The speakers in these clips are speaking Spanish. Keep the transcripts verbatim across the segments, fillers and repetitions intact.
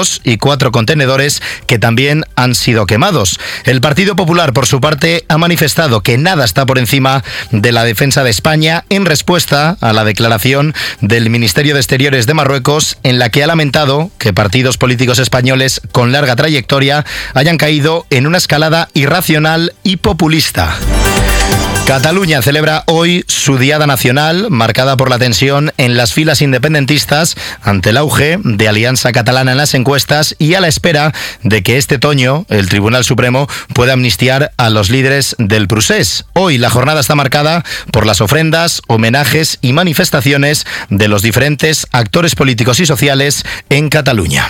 heridos y cuatro contenedores que también han sido quemados. El Partido Popular, por su parte, ha manifestado que nada está por encima de la defensa de España en respuesta a la declaración del Ministerio de Exteriores de Marruecos, en la que ha lamentado que partidos políticos españoles con larga trayectoria hayan caído en una escalada irracional y populista. Cataluña celebra hoy su Diada Nacional, marcada por la tensión en las filas independentistas ante el auge de Alianza Catalana en las encuestas y a la espera de que este otoño el Tribunal Supremo pueda amnistiar a los líderes del Procés. Hoy la jornada está marcada por las ofrendas, homenajes y manifestaciones de los diferentes actores políticos y sociales en Cataluña.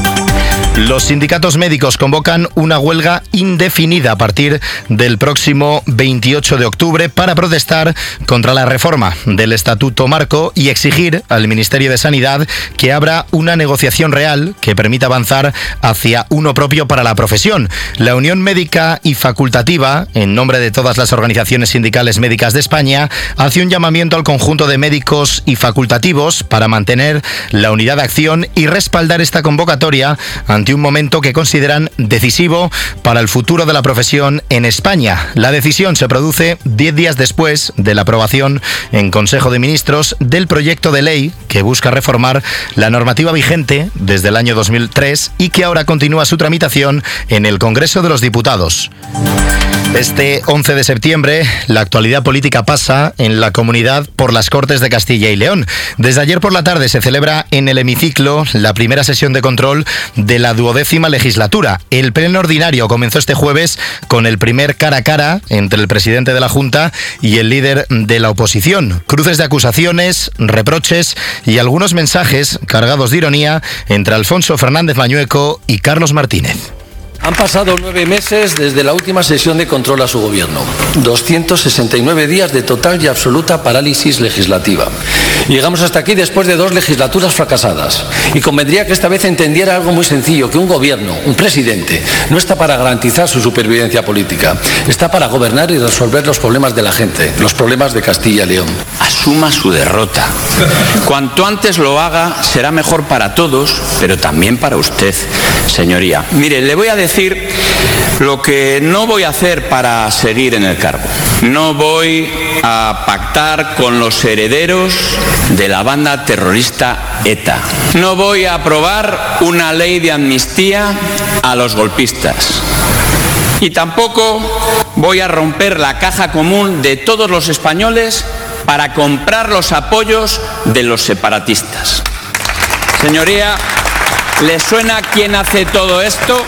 Los sindicatos médicos convocan una huelga indefinida a partir del próximo veintiocho de octubre para protestar contra la reforma del Estatuto Marco y exigir al Ministerio de Sanidad que abra una negociación real que permita avanzar hacia uno propio para la profesión. La Unión Médica y Facultativa, en nombre de todas las organizaciones sindicales médicas de España, hace un llamamiento al conjunto de médicos y facultativos para mantener la unidad de acción y respaldar esta convocatoria ante un momento que consideran decisivo para el futuro de la profesión en España. La decisión se produce diez días después de la aprobación en Consejo de Ministros del proyecto de ley que busca reformar la normativa vigente desde el año dos mil tres y que ahora continúa su tramitación en el Congreso de los Diputados. Este once de septiembre, la actualidad política pasa en la comunidad por las Cortes de Castilla y León. Desde ayer por la tarde se celebra en el hemiciclo la primera sesión de control de la duodécima legislatura. El pleno ordinario comenzó este jueves con el primer cara a cara entre el presidente de la Junta y el líder de la oposición. Cruces de acusaciones, reproches y algunos mensajes cargados de ironía entre Alfonso Fernández Mañueco y Carlos Martínez. Han pasado nueve meses desde la última sesión de control a su gobierno. doscientos sesenta y nueve días de total y absoluta parálisis legislativa. Llegamos hasta aquí después de dos legislaturas fracasadas. Y convendría que esta vez entendiera algo muy sencillo, que un gobierno, un presidente, no está para garantizar su supervivencia política. Está para gobernar y resolver los problemas de la gente, los problemas de Castilla y León. Asuma su derrota. Cuanto antes lo haga, será mejor para todos, pero también para usted, señoría. Mire, le voy a decir decir lo que no voy a hacer para seguir en el cargo. No voy a pactar con los herederos de la banda terrorista ETA. No voy a aprobar una ley de amnistía a los golpistas. Y tampoco voy a romper la caja común de todos los españoles para comprar los apoyos de los separatistas. Señoría, ¿le suena quién hace todo esto?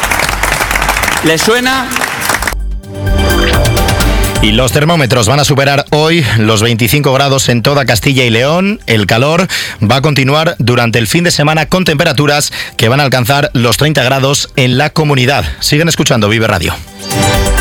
¿Le suena? Y los termómetros van a superar hoy los veinticinco grados en toda Castilla y León. El calor va a continuar durante el fin de semana con temperaturas que van a alcanzar los treinta grados en la comunidad. Siguen escuchando Vive Radio.